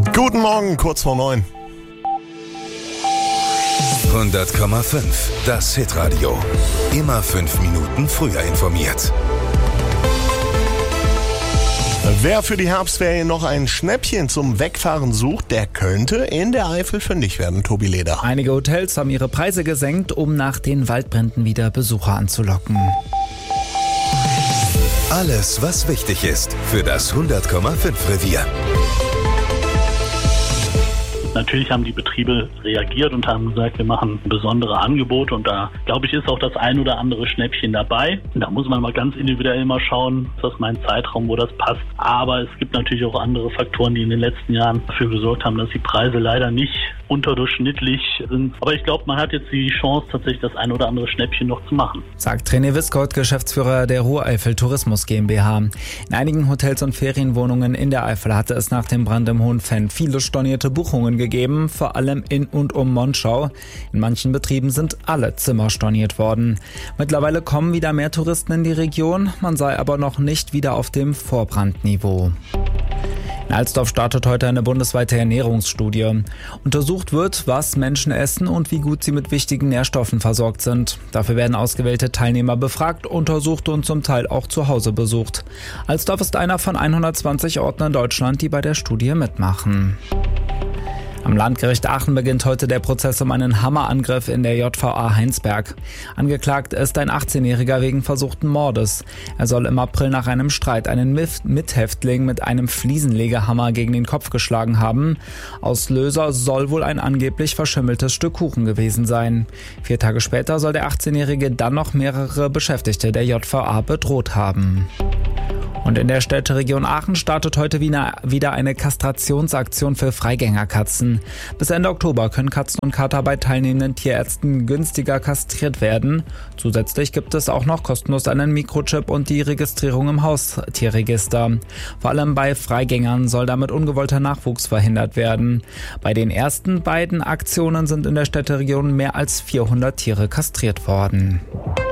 Guten Morgen, kurz vor 9. 100,5. Das Hitradio. Immer 5 Minuten früher informiert. Wer für die Herbstferien noch ein Schnäppchen zum Wegfahren sucht, der könnte in der Eifel fündig werden, Tobi Leder. Einige Hotels haben ihre Preise gesenkt, um nach den Waldbränden wieder Besucher anzulocken. Alles, was wichtig ist für das 100,5 Revier. Natürlich haben die Betriebe reagiert und haben gesagt, wir machen besondere Angebote und da, glaube ich, ist auch das ein oder andere Schnäppchen dabei. Da muss man mal ganz individuell mal schauen, ist das mein Zeitraum, wo das passt. Aber es gibt natürlich auch andere Faktoren, die in den letzten Jahren dafür gesorgt haben, dass die Preise leider nicht unterdurchschnittlich sind. Aber ich glaube, man hat jetzt die Chance, tatsächlich das ein oder andere Schnäppchen noch zu machen. Sagt René Wiskott, Geschäftsführer der Ruhr-Eifel Tourismus GmbH. In einigen Hotels und Ferienwohnungen in der Eifel hatte es nach dem Brand im Hohenfenn viele stornierte Buchungen gegeben, vor allem in und um Monschau. In manchen Betrieben sind alle Zimmer storniert worden. Mittlerweile kommen wieder mehr Touristen in die Region, man sei aber noch nicht wieder auf dem Vorbrandniveau. In Alsdorf startet heute eine bundesweite Ernährungsstudie. Untersucht wird, was Menschen essen und wie gut sie mit wichtigen Nährstoffen versorgt sind. Dafür werden ausgewählte Teilnehmer befragt, untersucht und zum Teil auch zu Hause besucht. Alsdorf ist einer von 120 Orten in Deutschland, die bei der Studie mitmachen. Am Landgericht Aachen beginnt heute der Prozess um einen Hammerangriff in der JVA Heinsberg. Angeklagt ist ein 18-Jähriger wegen versuchten Mordes. Er soll im April nach einem Streit einen Mithäftling mit einem Fliesenlegehammer gegen den Kopf geschlagen haben. Auslöser soll wohl ein angeblich verschimmeltes Stück Kuchen gewesen sein. 4 Tage später soll der 18-Jährige dann noch mehrere Beschäftigte der JVA bedroht haben. Und in der Städteregion Aachen startet heute wieder eine Kastrationsaktion für Freigängerkatzen. Bis Ende Oktober können Katzen und Kater bei teilnehmenden Tierärzten günstiger kastriert werden. Zusätzlich gibt es auch noch kostenlos einen Mikrochip und die Registrierung im Haustierregister. Vor allem bei Freigängern soll damit ungewollter Nachwuchs verhindert werden. Bei den ersten beiden Aktionen sind in der Städteregion mehr als 400 Tiere kastriert worden.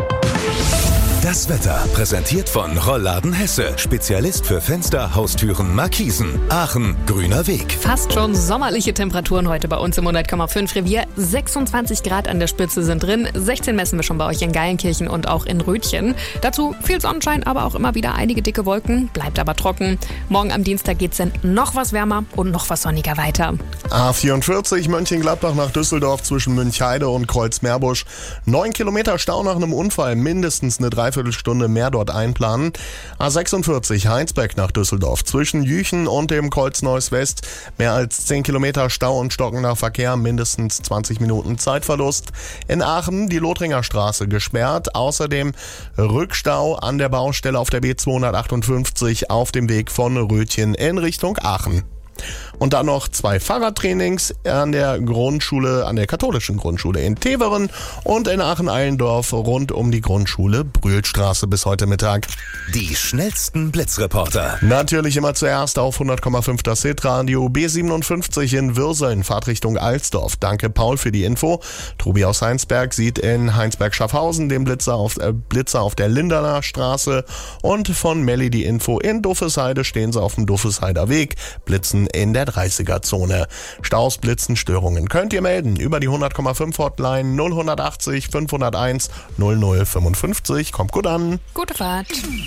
Das Wetter präsentiert von Rollladen Hesse. Spezialist für Fenster, Haustüren, Markisen. Aachen, grüner Weg. Fast schon sommerliche Temperaturen heute bei uns im 100,5 Revier. 26 Grad an der Spitze sind drin. 16 messen wir schon bei euch in Geilenkirchen und auch in Rötchen. Dazu viel Sonnenschein, aber auch immer wieder einige dicke Wolken. Bleibt aber trocken. Morgen am Dienstag geht's dann noch was wärmer und noch was sonniger weiter. A44 Mönchengladbach nach Düsseldorf zwischen Münchheide und Kreuzmeerbusch. 9 Kilometer Stau nach einem Unfall, mindestens eine Dreiviertelstunde mehr dort einplanen. A46 Heinsberg nach Düsseldorf zwischen Jüchen und dem Kreuz Neuss West. Mehr als 10 Kilometer Stau und stockender Verkehr, mindestens 20 Minuten Zeitverlust. In Aachen die Lothringer Straße gesperrt. Außerdem Rückstau an der Baustelle auf der B258 auf dem Weg von Rötchen in Richtung Aachen. Und dann noch 2 Fahrradtrainings an der katholischen Grundschule in Teveren und in Aachen-Eilendorf rund um die Grundschule Brühlstraße bis heute Mittag. Die schnellsten Blitzreporter. Natürlich immer zuerst auf 100,5 das Hitradio. B57 in Würseln, Fahrtrichtung Alsdorf. Danke Paul für die Info. Tobi aus Heinsberg sieht in Heinsberg-Schaffhausen den Blitzer auf der Linderner Straße und von Melli die Info. In Duffesheide stehen sie auf dem Duffesheider Weg, blitzen in der 30er-Zone. Staus, Blitzen, Störungen könnt ihr melden über die 100,5 Hotline 0180 501 0055. Kommt gut an. Gute Fahrt.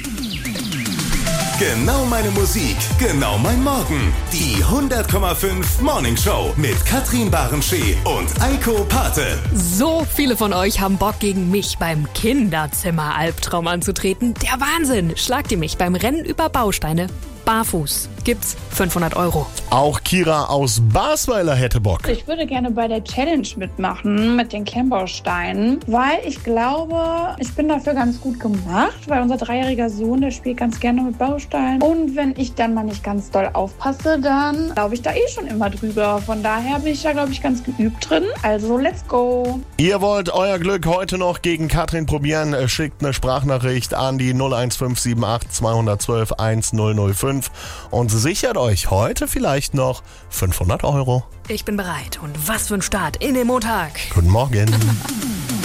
Genau meine Musik, genau mein Morgen. Die 100,5 Morning Show mit Katrin Barenschee und Eiko Pate. So viele von euch haben Bock, gegen mich beim Kinderzimmer-Albtraum anzutreten. Der Wahnsinn! Schlagt ihr mich beim Rennen über Bausteine barfuß. Gibt's 500 €. Auch Kira aus Basweiler hätte Bock. Ich würde gerne bei der Challenge mitmachen mit den Klemmbausteinen, weil ich glaube, ich bin dafür ganz gut gemacht, weil unser 3-jähriger Sohn, der spielt ganz gerne mit Bausteinen. Und wenn ich dann mal nicht ganz doll aufpasse, dann laufe ich da schon immer drüber. Von daher bin ich da, glaube ich, ganz geübt drin. Also, let's go. Ihr wollt euer Glück heute noch gegen Katrin probieren? Schickt eine Sprachnachricht an die 01578 212 1005 und sichert euch heute vielleicht noch 500 €. Ich bin bereit. Und was für ein Start in den Montag. Guten Morgen.